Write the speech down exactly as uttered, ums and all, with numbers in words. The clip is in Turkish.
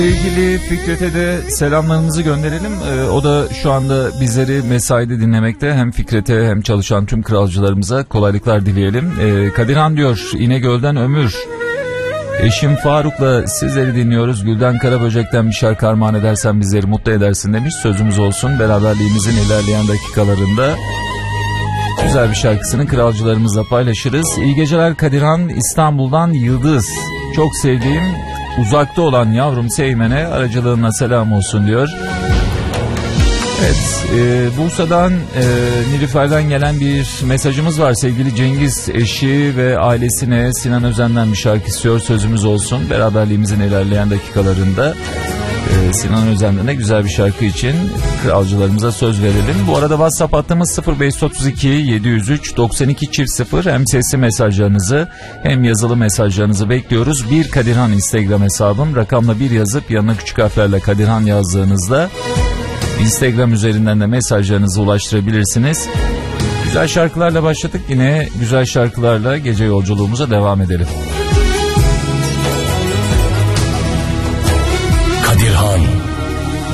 Sevgili Fikret'e de selamlarımızı gönderelim. Ee, o da şu anda bizleri mesaide dinlemekte. Hem Fikret'e hem çalışan tüm kralcılarımıza kolaylıklar dileyelim. Ee, Kadirhan diyor, İnegöl'den Ömür. Eşim Faruk'la sizleri dinliyoruz. Gülden Karaböcek'ten bir şarkı armağan edersen bizleri mutlu edersin demiş. Sözümüz olsun, beraberliğimizin ilerleyen dakikalarında güzel bir şarkısını kralcılarımızla paylaşırız. İyi geceler Kadirhan, İstanbul'dan Yıldız. Çok sevdiğim, uzakta olan yavrum Seymen'e aracılığına selam olsun diyor. Evet, e, Bursa'dan e, Nilüfer'den gelen bir mesajımız var. Sevgili Cengiz, eşi ve ailesine Sinan Özen'den bir şarkı istiyor. Sözümüz olsun, beraberliğimizin ilerleyen dakikalarında e, Sinan Özen'den de güzel bir şarkı için kralcılarımıza söz verelim. Bu arada WhatsApp hattımız sıfır beş otuz iki yedi yüz üç doksan iki çift sıfır. Hem sesli mesajlarınızı hem yazılı mesajlarınızı bekliyoruz. Bir Kadirhan Instagram hesabım, rakamla bir yazıp yanına küçük harflerle Kadirhan yazdığınızda Instagram üzerinden de mesajlarınızı ulaştırabilirsiniz. Güzel şarkılarla başladık, yine güzel şarkılarla gece yolculuğumuza devam edelim.